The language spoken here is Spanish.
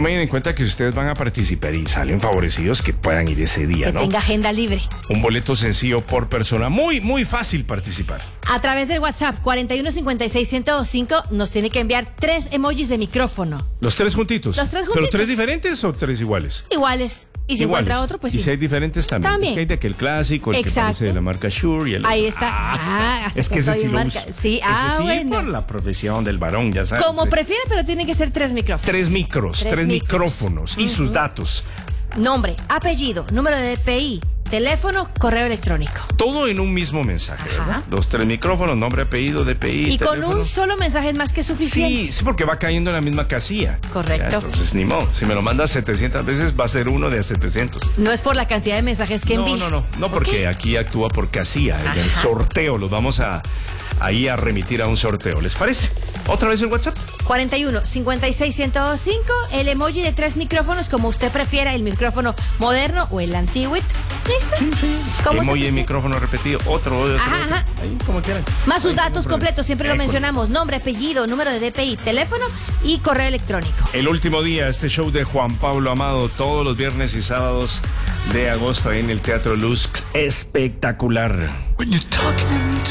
Tomen en cuenta que si ustedes van a participar y salen favorecidos, que puedan ir ese día, Que ¿no? tenga agenda libre. Un boleto sencillo por persona. Muy, muy fácil participar. A través del WhatsApp 4156-1025 nos tiene que enviar 3 emojis de micrófono. Los tres juntitos. Los tres ¿Pero juntitos. 3 diferentes o 3 iguales? Iguales. Y si Iguales. encuentra otro, pues y sí. si hay diferentes también. También. Es que hay de que el clásico, el Exacto. que parece de la marca Shure y el Ahí otro. está. Es que ese sí lo uso. Sí, Ese sí, bueno. por la profesión del varón, ya sabes. Como prefiera, pero tienen que ser 3 micrófonos. 3 micros, 3 Tres micros. micrófonos y sus datos. Nombre, apellido, número de DPI, teléfono, correo electrónico. Todo en un mismo mensaje, Ajá. ¿verdad? Los 3 micrófonos, nombre, apellido, DPI, Y con teléfono. un solo mensaje es más que suficiente. Sí, porque va cayendo en la misma casilla. Correcto. Ya, entonces, ni modo. Si me lo mandas 700 veces, va a ser uno de 700. No es por la cantidad de mensajes que envía. No, porque ¿Ok? aquí actúa por casilla. En el Ajá. sorteo los vamos a remitir a un sorteo. ¿Les parece? ¿Otra vez el WhatsApp? 4156-1025, el emoji de 3 micrófonos, como usted prefiera, el micrófono moderno o el antiguo. ¿Listo? Sí. ¿Cómo se Emoji de prefiere? micrófono repetido, otro. Ajá. Ahí, como quieran. Más sus Ahí, datos ningún completos, siempre lo problema. mencionamos. Nombre, apellido, número de DPI, teléfono y correo electrónico. El último día, este show de Juan Pablo Amado, todos los viernes y sábados de agosto ahí en el Teatro Luz. Espectacular. When you're talking